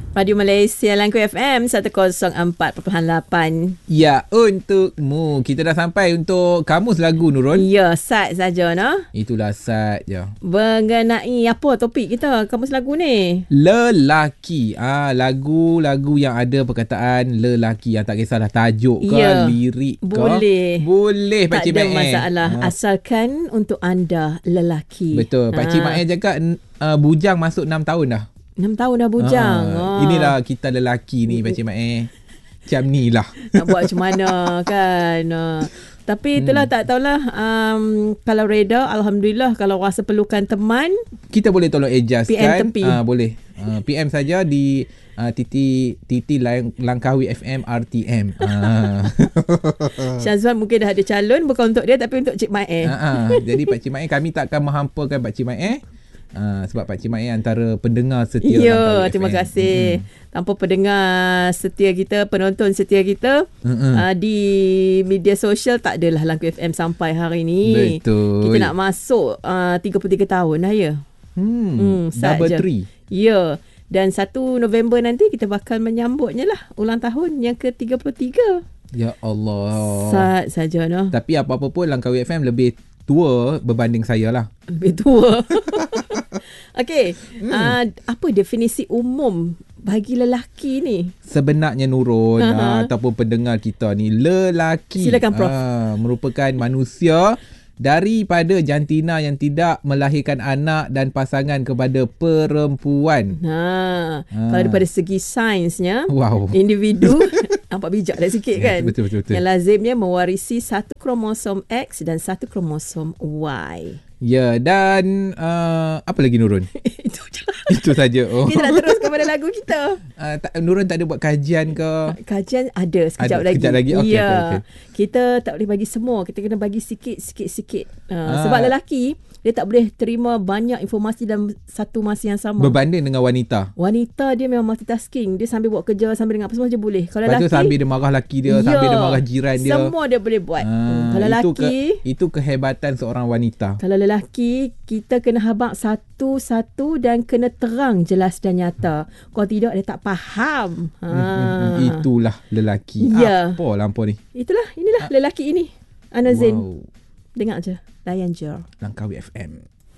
Radio Malaysia Langkawi FM 104.8. Ya, untukmu. Kita dah sampai untuk kamus lagu, Nurul. Ya, sat saja no. Itulah sat je. Mengenai apa topik kita kamus lagu ni? Lelaki. Lagu-lagu yang ada perkataan lelaki, yang tak kisahlah tajuk ke, lirik ke. Boleh tak Pakcik ada Mak masalah. Asalkan untuk anda lelaki. Betul. Pakcik Mak cakap bujang masuk 6 tahun dah. 6 tahun dah bujang. Inilah kita lelaki ni, Pakcik Mak. Macam ni lah. Nak buat macam mana kan. Tapi itulah tak tahulah. Kalau reda, Alhamdulillah. Kalau rasa perlukan teman, kita boleh tolong adjust PM kan. tepi. Boleh. PM saja di Titi Langkawi FM RTM. Syazwan mungkin dah ada calon, bukan untuk dia tapi untuk Cik Mae. Jadi Pakcik Mae, kami takkan menghampakan Pakcik Mae. Sebab Pakcik Mae antara pendengar setia Langkawi FM. Terima kasih. Tanpa pendengar setia kita, penonton setia kita, di media sosial tak adalah Langkawi FM sampai hari ni. Betul. Kita nak masuk 33 tahun dah ya. Double 3. Ya. Dan 1 November nanti kita bakal menyambutnya lah ulang tahun yang ke-33. Ya Allah. Sat saja no. Tapi apa-apa pun Langkawi FM lebih tua berbanding saya lah. Lebih tua. Okey. Apa definisi umum bagi lelaki ni? Sebenarnya Nurul ataupun pendengar kita ni, lelaki silakan Prof. Merupakan manusia daripada jantina yang tidak melahirkan anak dan pasangan kepada perempuan. Kalau daripada segi sainsnya, individu nampak bijak dah sikit kan. Betul. Yang lazimnya mewarisi satu kromosom X dan satu kromosom Y. Ya, dan apa lagi Nurul? Itu je. Itu saja. Kita nak terus kepada lagu kita. Nurul tak ada buat kajian ke? Kajian ada sekejap lagi. Sekejap lagi. Okay, ya. Okay. Kita tak boleh bagi semua. Kita kena bagi sikit-sikit. Sebab lelaki, dia tak boleh terima banyak informasi dalam satu masa yang sama. Berbanding dengan wanita. Wanita dia memang multitasking. Dia sambil buat kerja, sambil dengar apa semua je boleh. Kalau lelaki, sambil dia marah laki dia, sambil dia marah jiran dia. Semua dia boleh buat. Kalau lelaki, itu kehebatan seorang wanita. Kalau lelaki, kita kena habaq satu-satu dan kena terang, jelas dan nyata. Kalau tidak, dia tak faham. Itulah lelaki. Ya. Apa lampu ni? Inilah lelaki ini. Ana Zain. Dengar je. Layan je. Langkawi FM.